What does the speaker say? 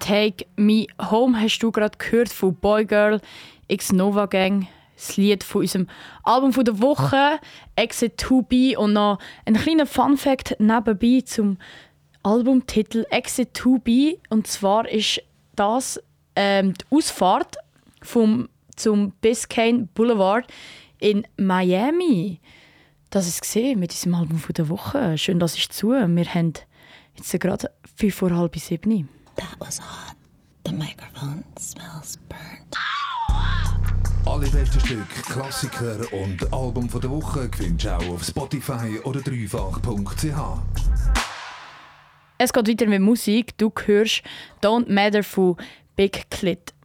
Take Me Home hast du gerade gehört von Boy Girl X Nova Gang. Das Lied von unserem Album von der Woche, Exit 2B. Und noch ein kleiner Fun-Fact nebenbei zum Albumtitel Exit 2B. Und zwar ist das die Ausfahrt zum Biscayne Boulevard in Miami. Das ist gesehen mit diesem Album von der Woche. Schön, dass ich zu. Wir haben jetzt gerade 6:45. That was hot. The microphone smells burnt. Alle besten Stücke, Klassiker und Album von der Woche findest du auch auf Spotify oder dreifach.ch. Es geht weiter mit Musik. Du hörst Don't Matter von Big Clit.